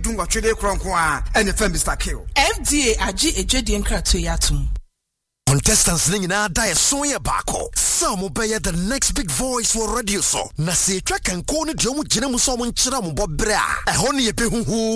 dunga twede kronko a ene fa Mr. Kill FDA agi ejwedie nkrato yatum. Contestants ningina die soye bako. Some be the next big voice for radio so. Na se twa kan ko ne de omu gina mu so mo nkyira mo bobra. Ehoni ye be huhu.